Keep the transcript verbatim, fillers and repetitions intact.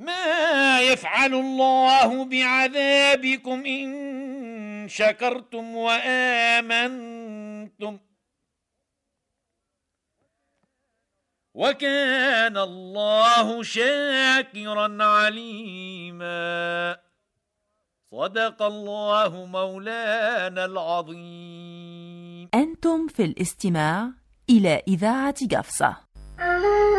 ما يفعل الله بعذابكم إن شكرتم وآمنتم وكان الله شاكرا عليما. صدق الله مولانا العظيم. أنتم في الاستماع إلى إذاعة قفصة.